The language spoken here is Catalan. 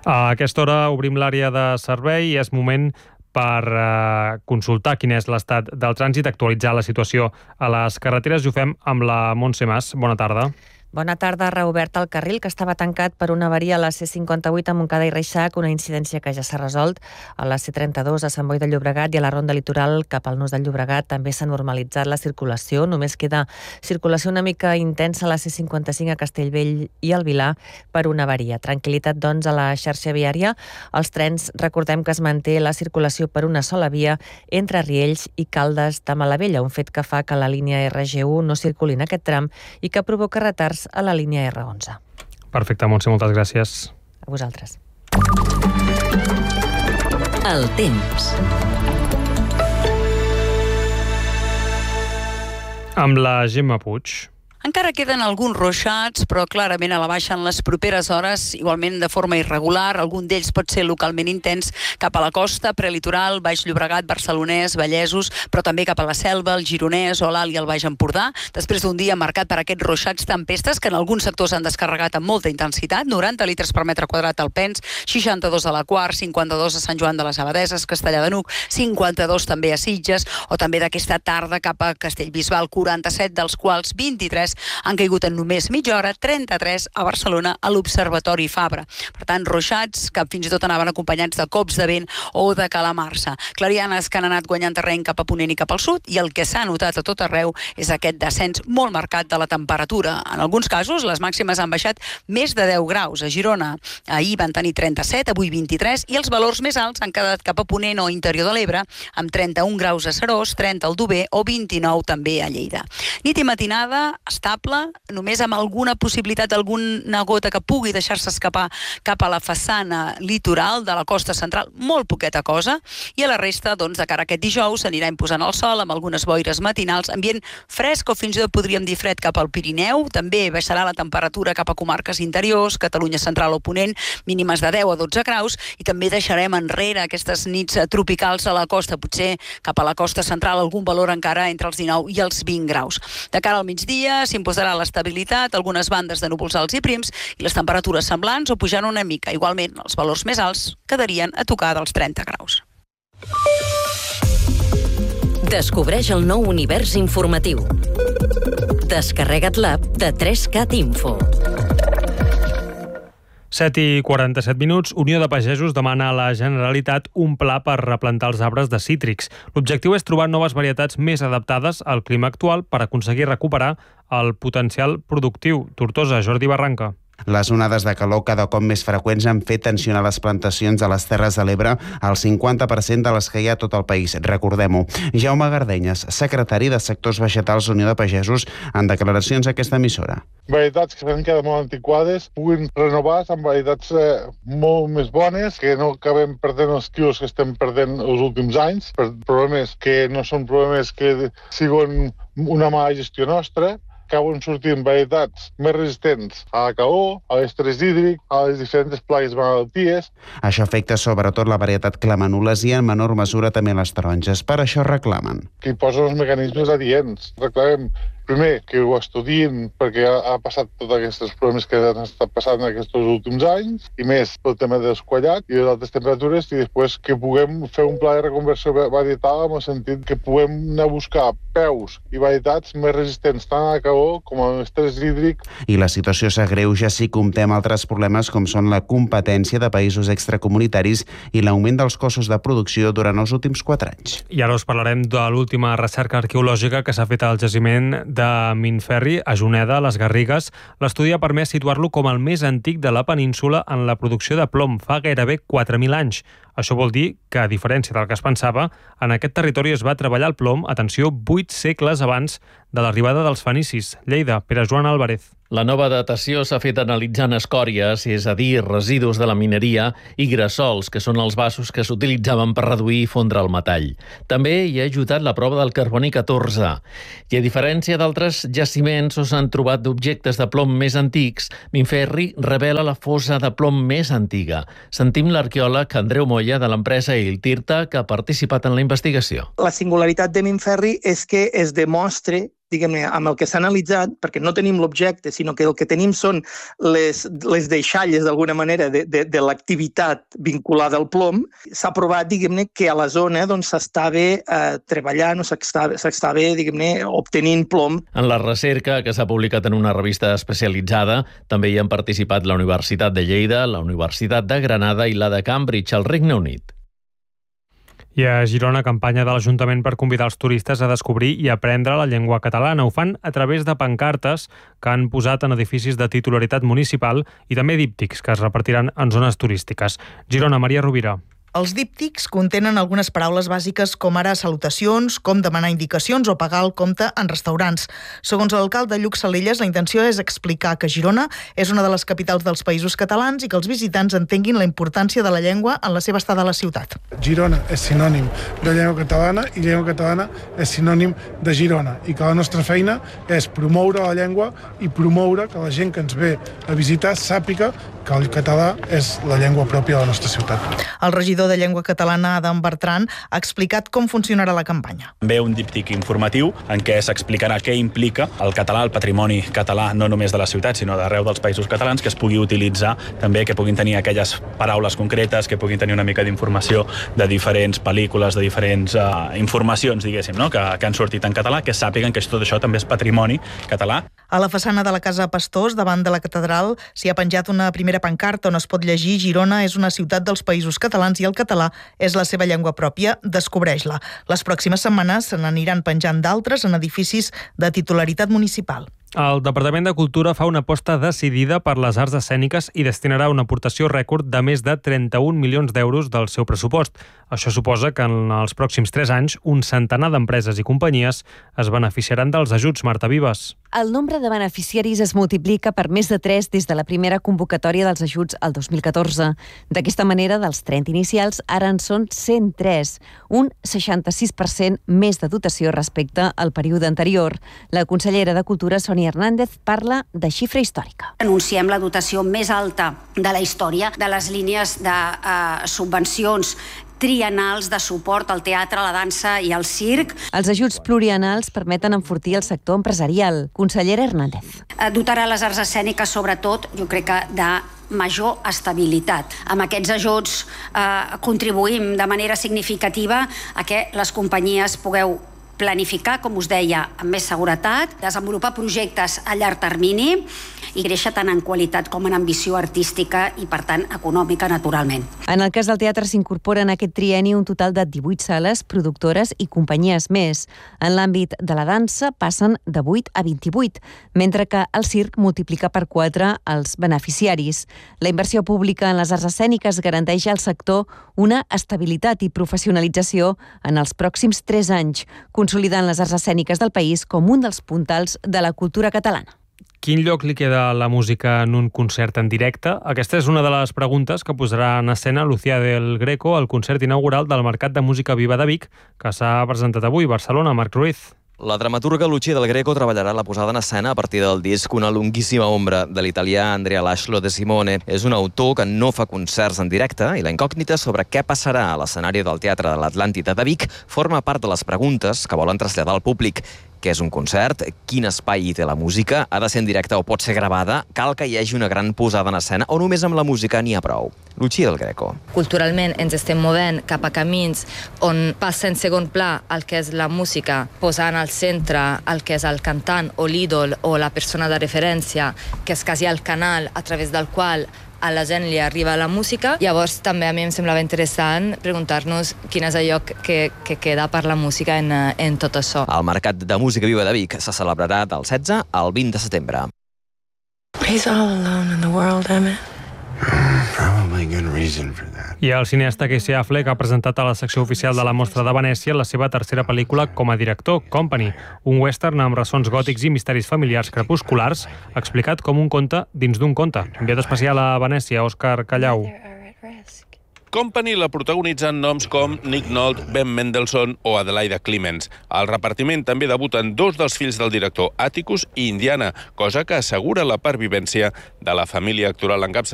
A aquesta hora obrim l'àrea de servei i és moment per consultar quin és l'estat del trànsit, actualitzar la situació a les carreteres, i ho fem amb la Montse Mas. Bona tarda. Bona tarda. Reobert el carril que estava tancat per una avaria a la C58 a Montcada i Reixac, una incidència que ja s'ha resolt. A la C32 a Sant Boi de Llobregat i a la Ronda Litoral cap al Nus del Llobregat també s'ha normalitzat la circulació. Només queda circulació una mica intensa a la C55 a Castellvell i al Vilar per una avaria. Tranquil·litat, doncs, a la xarxa viària. Els trens, recordem que es manté la circulació per una sola via entre Riells i Caldes de Malavella, un fet que fa que la línia RG1 no circuli en aquest tram i que provoca retards a la línia R11. Perfecte, Montse, moltes gràcies. A vosaltres. El temps. Amb la Gemma Puig. Encara queden alguns ruixats, però clarament a la baixa en les properes hores, igualment de forma irregular. Algun d'ells pot ser localment intens cap a la costa, prelitoral, Baix Llobregat, Barcelonès, Vallesos, però també cap a la Selva, el Gironès o l'Alt i el Baix Empordà. Després d'un dia marcat per aquests ruixats tempestes que en alguns sectors han descarregat amb molta intensitat, 90 litres per metre quadrat al Pens, 62 a la Quart, 52 a Sant Joan de les Abadeses, Castellar de N'Hug, 52 també a Sitges, o també d'aquesta tarda cap a Castellbisbal, 47, dels quals 23 han caigut en només mitja hora, 33 a Barcelona a l'Observatori Fabra. Per tant, ruixats que fins i tot anaven acompanyats de cops de vent o de calamarsa. Clarianes que han anat guanyant terreny cap a ponent i cap al sud, i el que s'ha notat a tot arreu és aquest descens molt marcat de la temperatura. En alguns casos, les màximes han baixat més de 10 graus. A Girona ahir van tenir 37, avui 23, i els valors més alts han quedat cap a ponent o interior de l'Ebre, amb 31 graus a Serós, 30 al Dober o 29 també a Lleida. Nit i matinada estable, només amb alguna possibilitat d'alguna gota que pugui deixar-se escapar cap a la façana litoral de la costa central, molt poqueta cosa, i a la resta, doncs, de cara a aquest dijous s'anirà imposant el sol amb algunes boires matinals, ambient fresc o fins i tot podríem dir fred cap al Pirineu, també baixarà la temperatura cap a comarques interiors, Catalunya central o ponent, mínimes de 10 a 12 graus, i també deixarem enrere aquestes nits tropicals a la costa, potser cap a la costa central algun valor encara entre els 19 i els 20 graus. De cara al migdia s'imposarà l'estabilitat, algunes bandes de núvols alts i prims i les temperatures semblants o pujant una mica. Igualment, els valors més alts quedarien a tocar dels 30 graus. Descobreix el nou univers informatiu. Descarrega't l'app de 3CAT Info. 7:47. Unió de Pagesos demana a la Generalitat un pla per replantar els arbres de cítrics. L'objectiu és trobar noves varietats més adaptades al clima actual per aconseguir recuperar el potencial productiu. Tortosa, Jordi Barranca. Les onades de calor cada cop més freqüents han fet tensionar les plantacions a les Terres de l'Ebre al 50% de les que hi ha a tot el país. Recordem-ho. Jaume Gardenyes, secretari de Sectors Vegetals Unió de Pagesos, en declaracions a aquesta emissora. Varietats que s'han quedat molt antiquades puguin renovar amb varietats molt més bones, que no acabem perdent els quilos que estem perdent els últims anys, per problemes que no són problemes que siguin una mala gestió nostra, acaben sortint varietats més resistents a la calor, a l'estrès hídric, a les diferents plagues malalties. Això afecta sobretot la varietat clamanules i en menor mesura també les taronges. Per això reclamen. Que hi posen els mecanismes adients. Reclamem primer que ho estudien perquè ha passat tots aquests problemes que han estat passant aquests últims anys, i més pel tema dels quallats i de les altes temperatures, i després que puguem fer un pla de reconversió varietal en el sentit que puguem anar a buscar peus i varietats més resistents tant a la calor com a l'estrès hídric. I la situació s'agreuja si comptem altres problemes com són la competència de països extracomunitaris i l'augment dels costos de producció durant els últims 4 anys. I ara us parlarem de l'última recerca arqueològica que s'ha fet al jaciment de Minferri, a Juneda, a les Garrigues. L'estudi ha permès situar-lo com el més antic de la península en la producció de plom, fa gairebé 4.000 anys. Això vol dir que, a diferència del que es pensava, en aquest territori es va treballar el plom, atenció, 8 segles abans de l'arribada dels fenicis. Lleida, Pere Joan Álvarez. La nova datació s'ha fet analitzant escòries, és a dir, residus de la mineria, i gressols, que són els vasos que s'utilitzaven per reduir i fondre el metall. També hi ha ajudat la prova del carboni 14. I a diferència d'altres jaciments on s'han trobat objectes de plom més antics, Minferri revela la fossa de plom més antiga. Sentim l'arqueòleg Andreu Moya de l'empresa Iltirta, que ha participat en la investigació. La singularitat de Minferri és que es demostra diguem-ne, amb el que s'ha analitzat, perquè no tenim l'objecte, sinó que el que tenim són les deixalles, d'alguna manera, de l'activitat vinculada al plom, s'ha provat, diguem-ne, que a la zona s'estava treballant o s'estava, diguem-ne, obtenint plom. En la recerca, que s'ha publicat en una revista especialitzada, també hi han participat la Universitat de Lleida, la Universitat de Granada i la de Cambridge, al Regne Unit. I a Girona, campanya de l'Ajuntament per convidar els turistes a descobrir i aprendre la llengua catalana. Ho fan a través de pancartes que han posat en edificis de titularitat municipal i també díptics que es repartiran en zones turístiques. Girona, Maria Rovira. Els díptics contenen algunes paraules bàsiques com ara salutacions, com demanar indicacions o pagar el compte en restaurants. Segons l'alcalde Lluc Salelles, la intenció és explicar que Girona és una de les capitals dels Països Catalans i que els visitants entenguin la importància de la llengua en la seva estada a la ciutat. Girona és sinònim de llengua catalana i llengua catalana és sinònim de Girona i que la nostra feina és promoure la llengua i promoure que la gent que ens ve a visitar sàpiga que el català és la llengua pròpia de la nostra ciutat. El regidor de Llengua Catalana, Adam Bertran, ha explicat com funcionarà la campanya. Ve un díptic informatiu en què s'explicarà què implica el català, el patrimoni català, no només de la ciutat, sinó d'arreu dels països catalans, que es pugui utilitzar també, que puguin tenir aquelles paraules concretes, que puguin tenir una mica d'informació de diferents pel·lícules, de diferents informacions, diguéssim, no? que han sortit en català, que sàpiguen que tot això també és patrimoni català. A la façana de la Casa Pastors, davant de la catedral, s'hi ha penjat una primera pancarta on es pot llegir Girona és una ciutat dels Països Catalans i el català és la seva llengua pròpia, descobreix-la. Les pròximes setmanes se n'aniran penjant d'altres en edificis de titularitat municipal. El Departament de Cultura fa una aposta decidida per les arts escèniques i destinarà una aportació rècord de més de 31 milions d'euros del seu pressupost. Això suposa que en els pròxims 3 anys un centenar d'empreses i companyies es beneficiaran dels ajuts. Marta Vives. El nombre de beneficiaris es multiplica per més de 3 des de la primera convocatòria dels ajuts al 2014. D'aquesta manera, dels 30 inicials, ara en són 103, un 66% més de dotació respecte al període anterior. La consellera de Cultura, Sònia Hernández, parla de xifra històrica. Anunciem la dotació més alta de la història de les línies de subvencions triennals de suport al teatre, a la dansa i al circ. Els ajuts pluriennals permeten enfortir el sector empresarial. Consellera Hernández. Dotarà les arts escèniques, sobretot, jo crec que de major estabilitat. Amb aquests ajuts contribuïm de manera significativa a que les companyies pugueu planificar, com us deia, amb més seguretat, desenvolupar projectes a llarg termini i créixer tant en qualitat com en ambició artística i, per tant, econòmica, naturalment. En el cas del teatre s'incorporen en aquest trienni un total de 18 sales, productores i companyies més. En l'àmbit de la dansa passen de 8 a 28, mentre que el circ multiplica per 4 els beneficiaris. La inversió pública en les arts escèniques garanteix al sector una estabilitat i professionalització en els pròxims 3 anys, consolidant les arts escèniques del país com un dels puntals de la cultura catalana. Quin lloc li queda a la música en un concert en directe? Aquesta és una de les preguntes que posarà en escena Lucía del Greco al concert inaugural del Mercat de Música Viva de Vic, que s'ha presentat avui a Barcelona. Marc Ruiz. La dramaturga Lucía del Greco treballarà la posada en escena a partir del disc Una lunghissima ombra, de l'italià Andrea Laslo de Simone. És un autor que no fa concerts en directe i la incògnita sobre què passarà a l'escenari del Teatre de l'Atlàntida de Vic forma part de les preguntes que volen traslladar al públic. Què és un concert? Quin espai hi té la música? Ha de ser en directe o pot ser gravada? Cal que hi hagi una gran posada en escena o només amb la música n'hi ha prou? Lucía del Greco. Culturalment ens estem movent cap a camins on passa en segon pla el que és la música, posant al centre el que és el cantant o l'ídol o la persona de referència, que és quasi el canal a través del qual a la gent li arriba la música. Llavors també a mi em semblava interessant preguntar-nos quin és el lloc que queda per la música en tot això. El Mercat de Música Viva de Vic se celebrarà del 16 al 20 de setembre. He's all alone in the world, Emmett. Probably good reason for that. I el cineasta Casey Affleck ha presentat a la secció oficial de la Mostra de Venècia la seva tercera pel·lícula com a director, Company, un western amb ressons gòtics i misteris familiars crepusculars, explicat com un conte dins d'un conte. Enviat especial a Venècia, Òscar Callau. Company la protagonitzen noms com Nick Nolte, Ben Mendelsohn o Adelaida Clemens. Al repartiment també debuten 2 dels fills del director, Atticus i Indiana, cosa que assegura la pervivència de la família actoral encapçalada